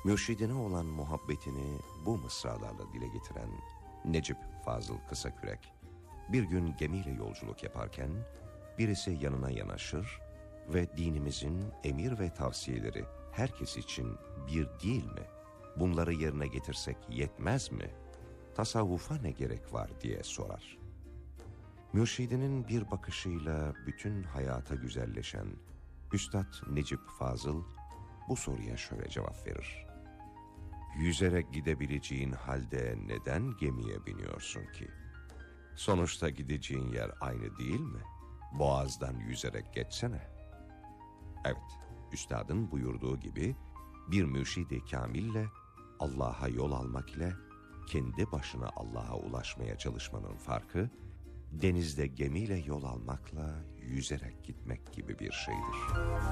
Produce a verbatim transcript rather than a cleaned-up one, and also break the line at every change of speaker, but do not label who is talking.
Mürşidine olan muhabbetini bu mısralarla dile getiren Necip Fazıl Kısakürek, bir gün gemiyle yolculuk yaparken birisi yanına yanaşır ve dinimizin emir ve tavsiyeleri herkes için bir değil mi? Bunları yerine getirsek yetmez mi? Tasavvufa ne gerek var diye sorar. Mürşidinin bir bakışıyla bütün hayata güzelleşen Üstad Necip Fazıl bu soruya şöyle cevap verir. Yüzerek gidebileceğin halde neden gemiye biniyorsun ki? Sonuçta gideceğin yer aynı değil mi? Boğazdan yüzerek geçsene. Evet, üstadın buyurduğu gibi bir mürşid-i kamille Allah'a yol almak ile kendi başına Allah'a ulaşmaya çalışmanın farkı, denizde gemiyle yol almakla yüzerek gitmek gibi bir şeydir.